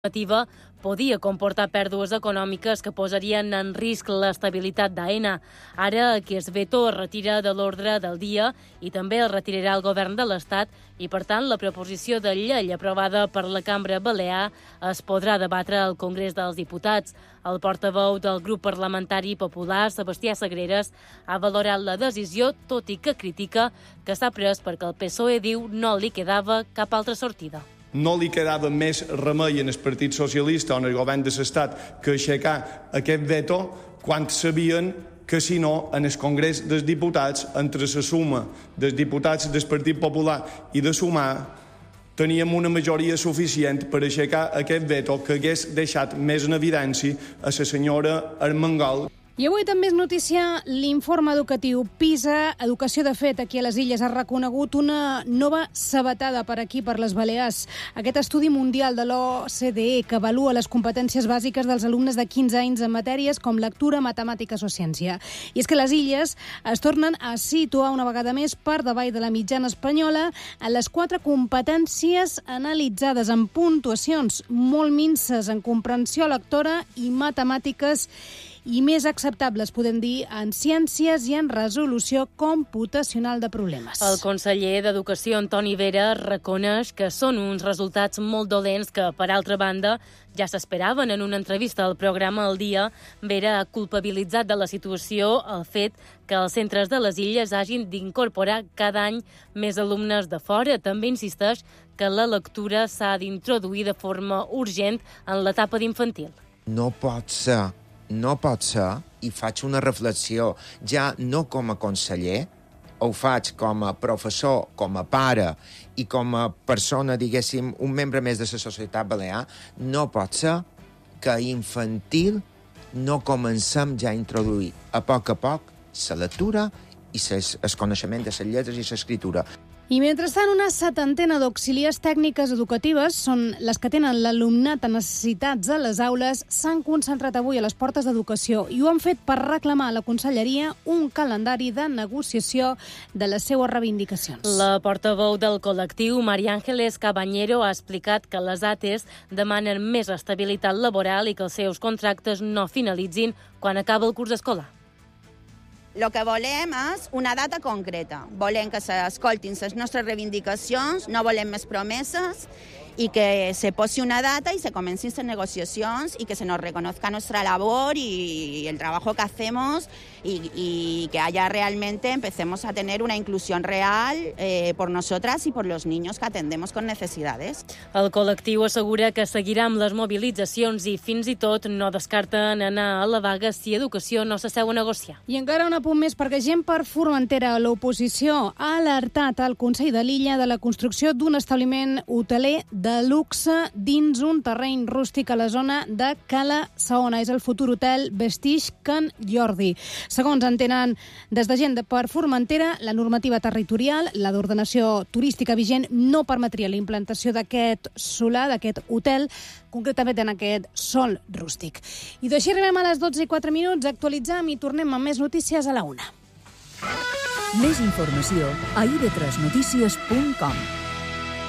normativa podia comportar pèrdues econòmiques que posarien en risc l'estabilitat d'AENA. Ara aquest veto es retira de l'ordre del dia i també el retirarà el govern de l'Estat i, per tant, la proposició de llei aprovada per la Cambra Balear es podrà debatre al Congrés dels Diputats. El portaveu del grup parlamentari popular, Sebastià Sagreras, ha valorat la decisió, tot i que critica que s'ha pres perquè el PSOE diu no li quedava cap altra sortida. No li quedava més remei en el Partit Socialista o en el govern de l'Estat que aixecar aquest veto quan sabien que, si no, en el Congrés dels Diputats, entre la suma dels diputats del Partit Popular i de Sumar, teníem una majoria suficient per aixecar aquest veto que hagués deixat més en evidència a la senyora Armengol. I avui també és notícia l'informe educatiu PISA. Educació, de fet, aquí a les Illes ha reconegut una nova sabatada per aquí, per les Balears. Aquest estudi mundial de l'OCDE que avalua les competències bàsiques dels alumnes de 15 anys en matèries com lectura, matemàtiques o ciència. I és que les Illes es tornen a situar una vegada més per davall de la mitjana espanyola en les 4 competències analitzades amb puntuacions molt minses en comprensió lectora i matemàtiques i més acceptables, podem dir, en ciències i en resolució computacional de problemes. El conseller d'Educació, Antoni Vera, reconeix que són uns resultats molt dolents que, per altra banda, ja s'esperaven. En una entrevista al programa El Dia, Vera ha culpabilitzat de la situació el fet que els centres de les Illes hagin d'incorporar cada any més alumnes de fora. També insisteix que la lectura s'ha d'introduir de forma urgent en l'etapa d'infantil. No pot ser, i faig una reflexió, ja no com a conseller, ho faig com a professor, com a pare i com a persona, diguéssim, un membre més de la societat balear, no pot ser que a infantil no comencem ja a introduir a poc la lectura i el coneixement de les lletres i l'escriptura. I mentrestant, una 70ena d'auxiliars tècniques educatives són les que tenen l'alumnat amb necessitats a les aules, s'han concentrat avui a les portes d'educació i ho han fet per reclamar a la Conselleria un calendari de negociació de les seues reivindicacions. La portaveu del col·lectiu, María Ángeles Cabañero, ha explicat que les ATEs demanen més estabilitat laboral i que els seus contractes no finalitzin quan acaba el curs escolar. El que volem és una data concreta. Volem que s'escoltin les nostres reivindicacions, no volem més promeses i que se posi una data y se comiencen las negociaciones y que se nos reconozca nuestra labor y el trabajo que hacemos y que haya realmente, empecemos a tener una inclusión real por nosotras y por los niños que atendemos con necesidades. El col·lectiu assegura que seguirà amb les mobilitzacions i fins i tot no descarten anar a la vaga si Educació no s'asseu a negociar. I encara un apunt més, perquè gent per Formentera, l'oposició ha alertat al Consell de l'Illa de la construcció d'un establiment hoteler de luxe dins un terreny rústic a la zona de Cala Saona. És el futur hotel Vestige Can Jordi. Segons entenen des de gent per Formentera, la normativa territorial, la d'ordenació turística vigent, no permetria la implantació d'aquest solar, d'aquest hotel, concretament en aquest sòl rústic. I d'així arribem a les 12:04, actualitzem i tornem amb més notícies a la 1. Més informació a ib3notícies.com.